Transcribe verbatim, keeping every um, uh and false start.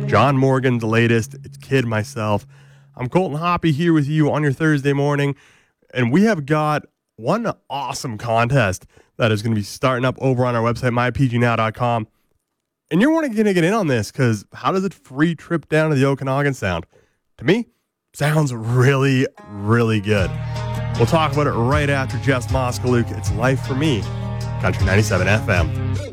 John Morgan, the latest. It's Kid, myself. I'm Colton Hoppy here with you on your Thursday morning, and we have got one awesome contest that is going to be starting up over on our website, my p g now dot com. And you're going to get in on this because how does a free trip down to the Okanagan sound? To me, sounds really, really good. We'll talk about it right after Jess Moskaluk. It's Life for Me, Country ninety-seven F M.